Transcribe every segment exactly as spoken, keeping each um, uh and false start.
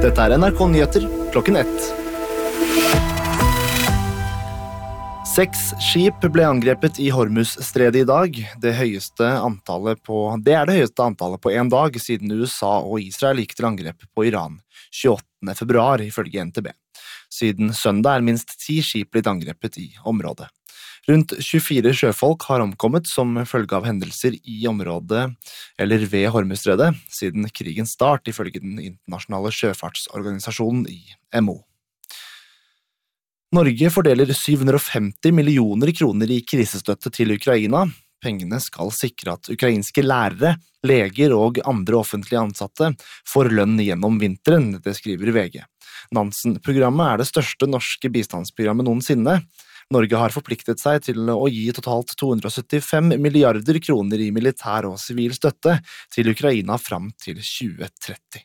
Dette er N R K Nyheter klokken ett. Seks skip ble angrepet i Hormuzstredet i dag. Det, høyeste antallet på, det er det høyeste antallet på en dag siden U S A og Israel gikk til angrep på Iran tjueåttende februar, ifølge N T B. Siden søndag er minst ti skip blitt angrepet i området. Rundt tjuefire sjøfolk har omkommet som følge av hendelser i området eller ved Hormuzstredet siden krigens start, ifølge den internasjonale sjøfartsorganisasjonen i M O. Norge fordeler syv hundre og femti millioner kroner i krisestøtte til Ukraina. Pengene skal sikre at ukrainske lærere, leger og andre offentlige ansatte får lønn gjennom vinteren, det skriver V G. Nansen-programmet er det største norske bistandsprogrammet noensinne. Norge har forpliktet seg til å gi totalt to hundre og syttifem milliarder kroner i militær og sivil støtte til Ukraina fram til tjue tretti.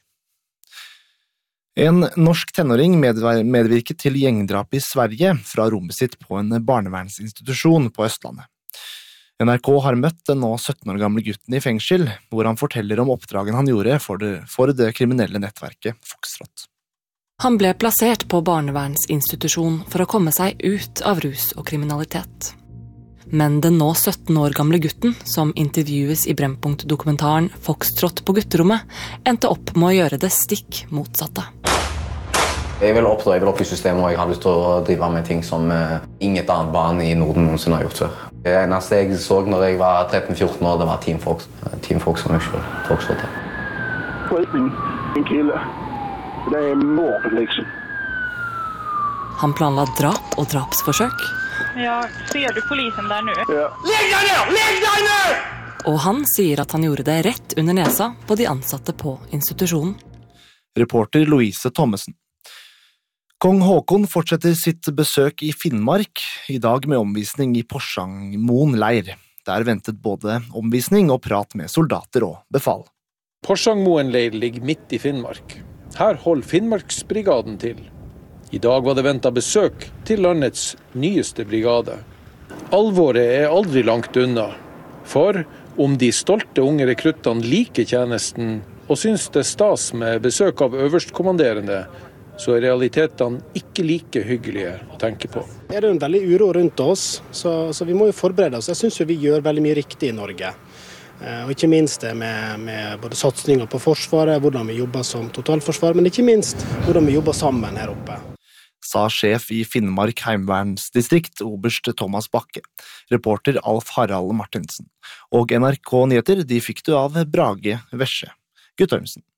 En norsk tenåring medvirket til gjengdrap i Sverige fra rommet sitt på en barnevernsinstitusjon på Østlandet. N R K har møtt den nå sytten år gamle gutten i fengsel, hvor han forteller om oppdragen han gjorde for det, for det kriminelle nettverket Foxtrot. Han ble plassert på barnevernsinstitusjon for å komme seg ut av rus og kriminalitet. Men den nå sytten år gamle gutten, som intervjues i Brennpunkt-dokumentaren Foxtrot på gutterommet, endte opp med å gjøre det stikk motsatte. Jeg vil oppdra, jeg vil opp i systemet, og jeg har lyst til å drive med ting som uh, inget annet barn i Norden noensinne har gjort før. Det eneste jeg så når jeg var tretten fjorten år, det var Team Fox. Team Fox som jeg selv, Foxtrot. Skjøting, en kille. Det er mord, liksom. Han planla drap og drapsforsøk. Ja, ser du polisen der nå? Ja. Legg deg ned! Legg deg ned! Og han sier at han gjorde det rett under nesa på de ansatte på institusjonen. Reporter Louise Thommessen. Kong Håkon fortsetter sitt besøk i Finnmark, i dag med omvisning i Porsangmoen leir. Der ventet både omvisning og prat med soldater og befal. Porsangmoen leir ligger midt i Finnmark. Her holder Finnmarksbrigaden til. I dag var det ventet besøk til landets nyeste brigade. Alvoret er aldri langt unna, for om de stolte unge rekruttene liker tjenesten og synes det er stas med besøk av øverstkommanderende, så er realitetene ikke like hyggelige å tenke på. Det er en veldig uro rundt oss, så, så vi må jo forberede oss. Jeg synes jo vi gjør veldig mye riktig i Norge. Og ikke minst det med, med både satsninger på forsvaret, hvordan vi jobber som totalforsvar, men ikke minst hvordan vi jobber sammen her oppe. Sa sjef i Finnmark heimevernsdistrikt, oberst Thomas Bakke. Reporter Alf Harald Martinsen. Og N R K Nyheter, de fikk du av Brage Vesje Guttormsen.